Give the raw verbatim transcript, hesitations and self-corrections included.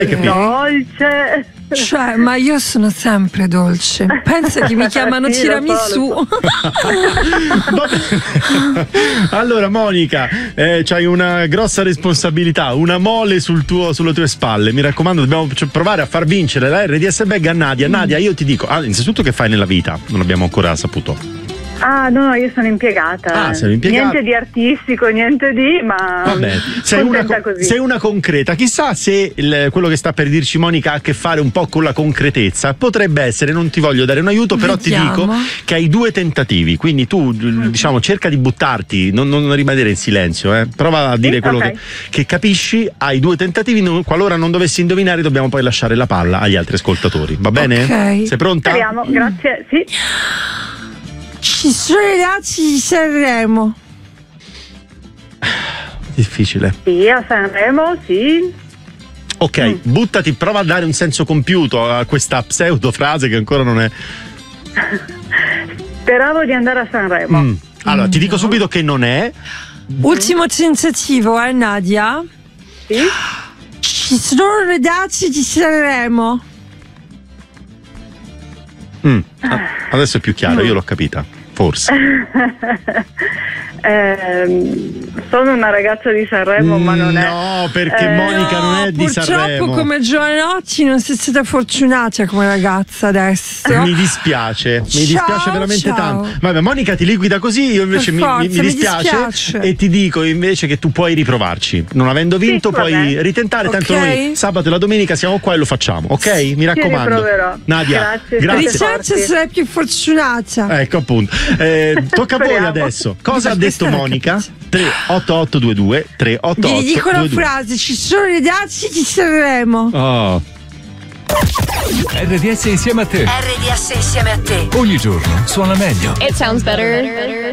dolce. Cioè, ma io sono sempre dolce. Pensa che mi chiamano Sì, tiramisù. lo Allora Monica, eh, c'hai una grossa responsabilità, una mole sul tuo, sulle tue spalle. Mi raccomando, dobbiamo provare a far vincere la R D S Bag a Nadia. Nadia, io ti dico, ah, innanzitutto che fai nella vita? Non abbiamo ancora saputo. Ah, no, no, io sono impiegata. Ah, sei impiegata. Niente di artistico, niente di, ma Vabbè, sei una, così. sei una concreta. Chissà se il, quello che sta per dirci Monica ha a che fare un po' con la concretezza. Potrebbe essere, non ti voglio dare un aiuto, però Vediamo. ti dico che hai due tentativi. Quindi tu, diciamo, cerca di buttarti, non, non rimanere in silenzio. Eh. Prova a dire Sì, quello okay. che, che capisci. Hai due tentativi. non- Qualora non dovessi indovinare, dobbiamo poi lasciare la palla agli altri ascoltatori. Va bene? Ok. Sei pronta? Speriamo, grazie. Sì. Ci sono i ragazzi di Sanremo. Difficile. Sì, a Sanremo, sì. Ok, buttati, prova a dare un senso compiuto a questa pseudo frase che ancora non è. Speravo di andare a Sanremo. Mm. Allora, ti dico subito che non è. Ultimo tentativo, eh, Nadia? Sì. Ci sono i ragazzi di Sanremo. Mm. Ah, adesso è più chiaro, io l'ho capita, forse. Ehm, sono una ragazza di Sanremo, ma non è. No, perché Eh, Monica non è di Purtroppo Sanremo. come Giovanotti non sei stata fortunata come ragazza adesso. Mi dispiace, mi Ciao, dispiace veramente ciao. tanto. Vabbè, Monica ti liquida così, io invece Per mi, forza, mi- mi mi dispiace, dispiace. e ti dico invece che tu puoi riprovarci. Non avendo vinto, va puoi bene. ritentare. Tanto Ok. noi sabato e la domenica siamo qua e lo facciamo, ok? Mi raccomando. riproverò. Nadia, Grazie, grazie. siete Ricerca forti. sarai più fortunata. Ecco appunto. Eh, tocca a voi Speriamo. adesso. Cosa ha Questa detto l'ho Monica? capita. tre otto otto due due tre otto otto Vi dico la due due. frase, ci sono i ragazzi di Sanremo. Oh. R D S insieme a te. R D S insieme a te. Ogni giorno suona meglio. It sounds better.